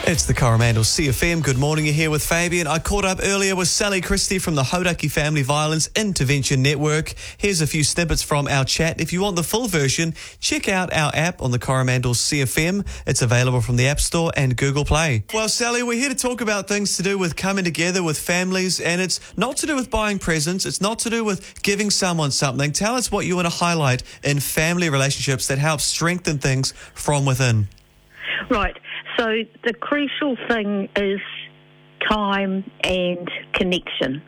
It's the Coromandel CFM. Good morning, you're here with Fabian. I caught up earlier with Sally Christie from the Hauraki Family Violence Intervention Network. Here's a few snippets from our chat. If you want the full version, check out our app on the Coromandel CFM. It's available from the App Store and Google Play. Well, Sally, we're here to talk about things to do with coming together with families, and it's not to do with buying presents. It's not to do with giving someone something. Tell us what you want to highlight in family relationships that help strengthen things from within. Right. So the crucial thing is time and connection.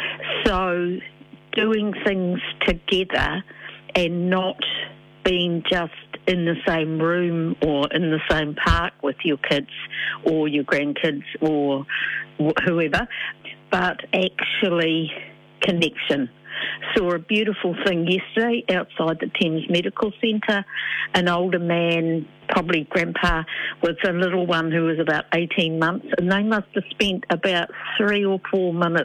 So doing things together and not being just in the same room or in the same park with your kids or your grandkids or whoever, but actually connection. Saw a beautiful thing yesterday outside the Thames Medical Centre. An older man, probably grandpa, with a little one who was about 18 months, and they must have spent about 3 or 4 minutes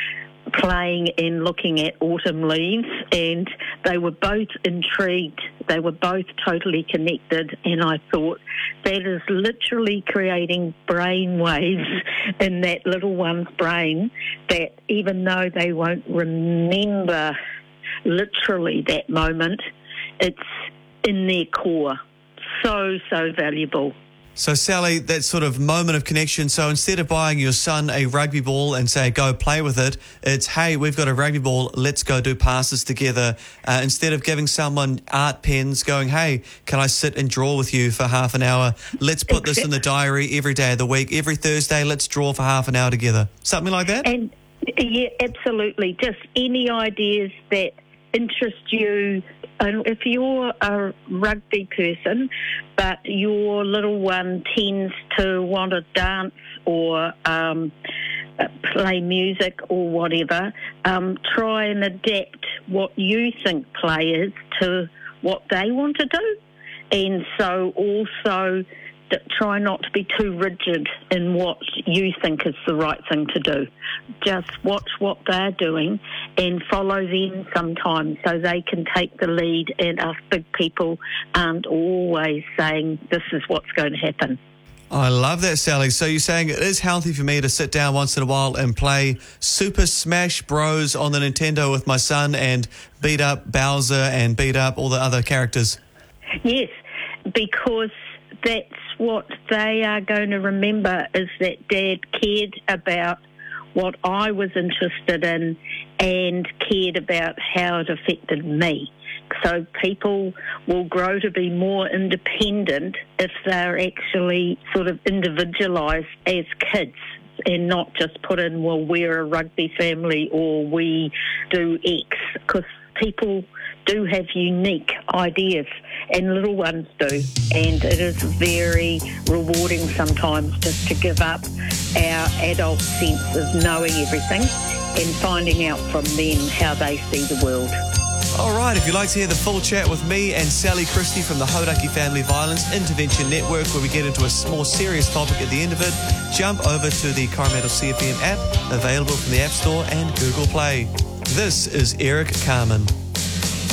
playing and looking at autumn leaves, and they were both intrigued. They were both totally connected, and I thought that is literally creating brain waves in that little one's brain that even though they won't remember literally that moment, it's in their core. So valuable. So, Sally, that sort of moment of connection, so instead of buying your son a rugby ball and say, go play with it, it's, hey, we've got a rugby ball, let's go do passes together. Instead of giving someone art pens, going, hey, can I sit and draw with you for half an hour? Let's put this in the diary every day of the week. Every Thursday, let's draw for half an hour together. Something like that? And yeah, absolutely. Just any ideas that interest you. And if you're a rugby person, but your little one tends to want to dance or play music or whatever, try and adapt what you think play is to what they want to do. And so also try not to be too rigid in what you think is the right thing to do. Just watch what they're doing and follow them sometimes so they can take the lead, and us big people aren't always saying this is what's going to happen. I love that, Sally. So you're saying it is healthy for me to sit down once in a while and play Super Smash Bros. On the Nintendo with my son and beat up Bowser and beat up all the other characters? Yes, because that's what they are going to remember, is that Dad cared about what I was interested in and cared about how it affected me. So people will grow to be more independent if they're actually sort of individualised as kids and not just put in, well, we're a rugby family or we do X, because people do have unique ideas, and little ones do, and it is very rewarding sometimes just to give up our adult sense of knowing everything and finding out from them how they see the world. All right, if you'd like to hear the full chat with me and Sally Christie from the Hauraki Family Violence Intervention Network, where we get into a more serious topic at the end of it, jump over to the Coromandel CFM app, available from the App Store and Google Play. This is Eric Carmen.